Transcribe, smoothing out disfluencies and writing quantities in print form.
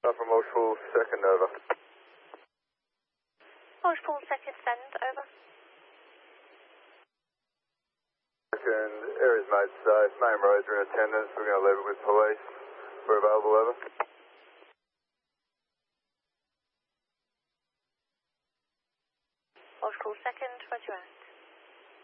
From Oshpool, second, over. Oshpool, second, send, over. Second, area's made safe. Main roads are in attendance. We're going to leave it with police. We're available, over. Oshpool, second, roger out.